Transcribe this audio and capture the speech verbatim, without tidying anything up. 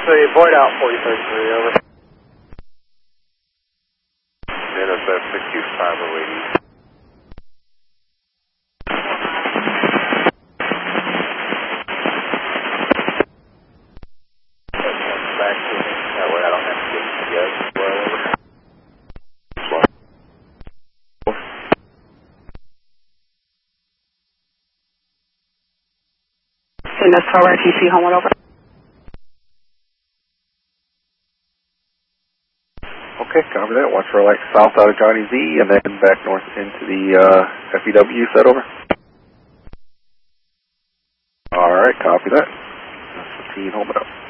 three, void out forty thirty-three, over. N S F sixty-five oh eight. Back to me. That way I don't have to get you guys as well, over. And that's for R T C, home over. Okay, copy that. Watch for like south out of Johnny Z and then back north into the uh, F E W. Set over. All right, copy that. That's fifteen, home out.